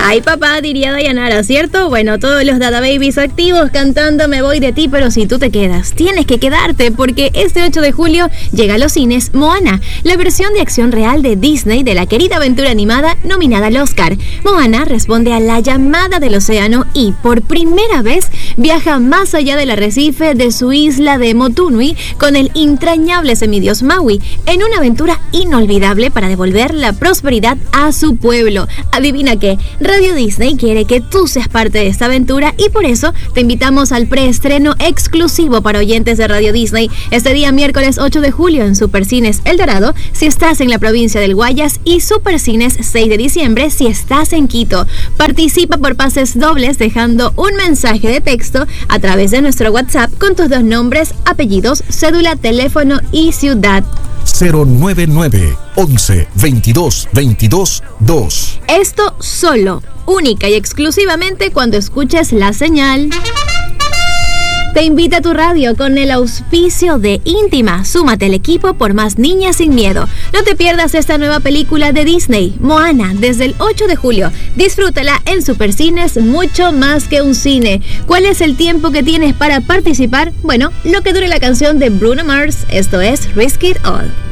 Ay, papá, diría Dayanara, ¿cierto? Bueno, todos los Dada Babies activos cantando Me voy de ti, pero si tú te quedas, tienes que quedarte, porque este 8 de julio llega a los cines Moana, la versión de acción real de Disney de la querida aventura animada nominada al Oscar. Moana responde a la llamada del océano y, por primera vez, viaja más allá del arrecife de su isla de Motunui con el entrañable semidios Maui, en una aventura inolvidable para devolver la prosperidad a su pueblo. Adivina qué, Radio Disney quiere que tú seas parte de esta aventura y por eso te invitamos al preestreno exclusivo para oyentes de Radio Disney este día miércoles 8 de julio en Supercines El Dorado si estás en la provincia del Guayas y Supercines 6 de diciembre si estás en Quito. Participa por pases dobles dejando un mensaje de texto a través de nuestro WhatsApp con tus 2 nombres, apellidos, cédula, teléfono y ciudad. 099 11 22 22 2. Esto solo, única y exclusivamente cuando escuches la señal. Te invita a tu radio con el auspicio de Íntima. Súmate al equipo por más niñas sin miedo. No te pierdas esta nueva película de Disney, Moana, desde el 8 de julio. Disfrútala en Supercines, mucho más que un cine. ¿Cuál es el tiempo que tienes para participar? Bueno, lo que dure la canción de Bruno Mars. Esto es Risk It All.